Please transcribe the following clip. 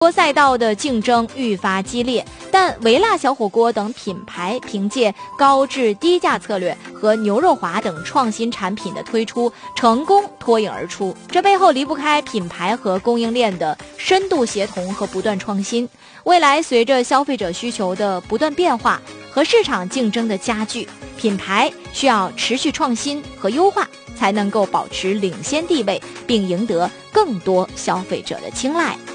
多赛道的竞争愈发激烈，但维辣小火锅等品牌凭借高质低价策略和牛肉华等创新产品的推出，成功脱颖而出。这背后离不开品牌和供应链的深度协同和不断创新。未来随着消费者需求的不断变化和市场竞争的加剧，品牌需要持续创新和优化，才能够保持领先地位，并赢得更多消费者的青睐。